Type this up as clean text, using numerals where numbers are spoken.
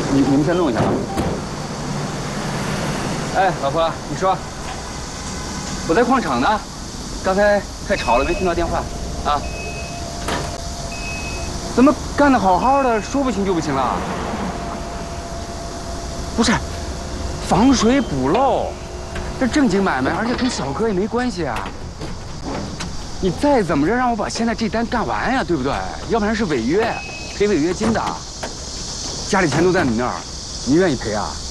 你们先弄一下吧。哎，老婆，你说，我在矿场呢，刚才太吵了，没听到电话啊。怎么干得好好的，说不行就不行了？不是，防水补漏，这正经买卖，而且跟小哥也没关系啊。你再怎么着让我把现在这单干完呀，对不对？要不然是违约，赔违约金的。家里钱都在你那儿，你愿意赔啊？